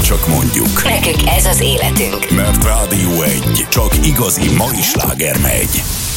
csak mondjuk. Nekünk ez az életünk. Mert Rádió 1, csak igazi mai sláger megy.